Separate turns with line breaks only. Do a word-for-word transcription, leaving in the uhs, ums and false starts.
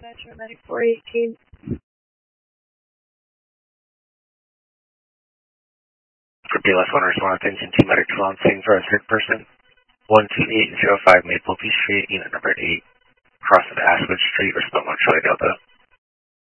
Metro Medic four eighteen.
For B L S one, respond attention to medic two on scene for a sick person. one two eight zero five Maple View Street, unit number eight. Crossing Ashwood Street, respond one Charlie Delta.